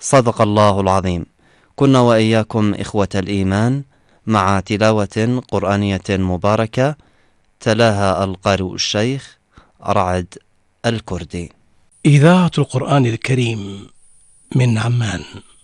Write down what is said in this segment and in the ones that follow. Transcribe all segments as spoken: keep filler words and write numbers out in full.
صدق الله العظيم. كنا وإياكم إخوة الإيمان مع تلاوة قرآنية مباركة تلاها القارئ الشيخ رعد الكردي. إذاعة القرآن الكريم من عمان.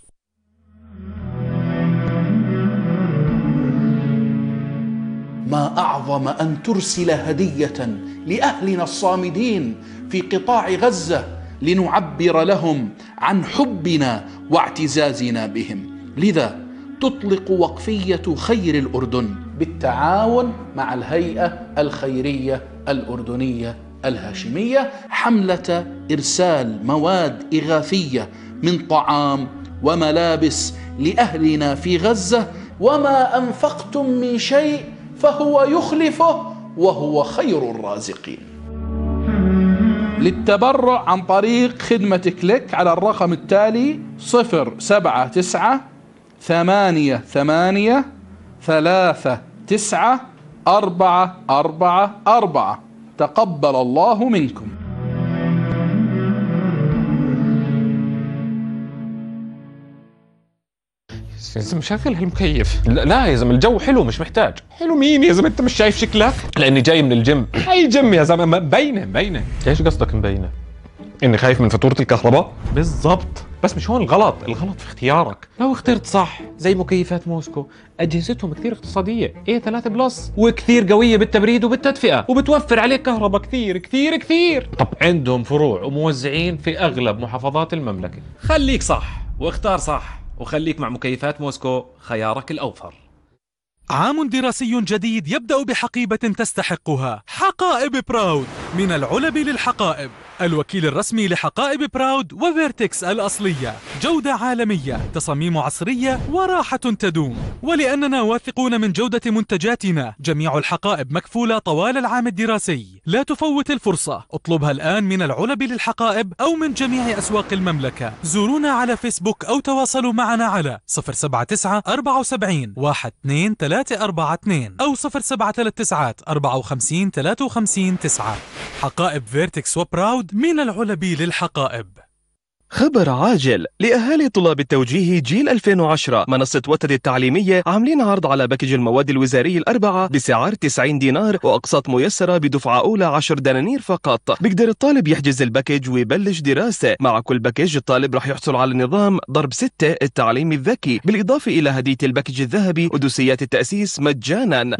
ما أعظم أن ترسل هدية لأهلنا الصامدين في قطاع غزة لنعبر لهم عن حبنا واعتزازنا بهم. لذا تطلق وقفية خير الأردن بالتعاون مع الهيئة الخيرية الأردنية الهاشمية حملة إرسال مواد إغاثية من طعام وملابس لأهلنا في غزة، وما أنفقتم من شيء فهو يخلفه وهو خير الرازقين. للتبرع عن طريق خدمة كليك على الرقم التالي صفر سبعة تسعة ثمانية ثمانية ثلاثة تسعة أربعة أربعة أربعة. تقبل الله منكم. يا زلمة شغل هالمكيف. لا, لا يا زلمة الجو حلو مش محتاج. حلو مين يا زلمة؟ انت مش شايف شكلك؟ لاني جاي من الجيم. اي جيم يا زلمة؟ مبينة مبينة. ايش قصدك مبينة؟ اني خايف من فاتورة الكهرباء؟ بالضبط، بس مش هون الغلط، الغلط في اختيارك. لو اخترت صح زي مكيفات موسكو، اجهزتهم كثير اقتصادية، ايه ثلاثة بلس، وكثير قوية بالتبريد وبالتدفئة، وبتوفر عليك كهرباء كثير كثير كثير. طب عندهم فروع وموزعين في اغلب محافظات المملكة. خليك صح واختار صح، وخليك مع مكيفات موسكو، خيارك الأوفر. عام دراسي جديد يبدأ بحقيبة تستحقها. حقائب براود، من العلب للحقائب، الوكيل الرسمي لحقائب براود وفيرتكس الأصلية. جودة عالمية، تصاميم عصرية، وراحة تدوم. ولأننا واثقون من جودة منتجاتنا، جميع الحقائب مكفولة طوال العام الدراسي. لا تفوت الفرصة، اطلبها الآن من العلب للحقائب أو من جميع أسواق المملكة. زورونا على فيسبوك أو تواصلوا معنا على صفر سبعة تسعة أربعة سبعين واحد اثنين ثلاثة أربعة اثنين أو صفر سبعة ثلاثة تسعة أربعة خمسين ثلاثة وخمسين تسعة. حقائب فيرتكس وبراود، من العلب للحقائب. خبر عاجل لأهالي طلاب التوجيه جيل ألفين وعشرة. منصة وتد التعليمية عاملين عرض على باكج المواد الوزاري الأربعة بسعر تسعين دينار، وأقساط ميسرة بدفعة أولى عشر دنانير فقط. بيقدر الطالب يحجز الباكج ويبلش دراسة. مع كل باكج الطالب راح يحصل على نظام ضرب ستة التعليم الذكي، بالإضافة إلى هدية الباكج الذهبي ودوسيات التأسيس مجانا.